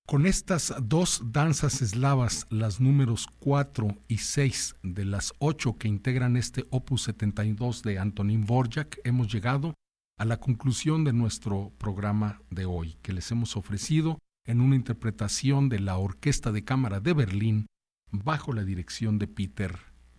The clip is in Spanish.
Con estas dos danzas eslavas, las números 4 y 6 de las 8 que integran este Opus 72 de Antonín Dvořák, hemos llegado a la conclusión de nuestro programa de hoy, que les hemos ofrecido en una interpretación de la Orquesta de Cámara de Berlín bajo la dirección de Peter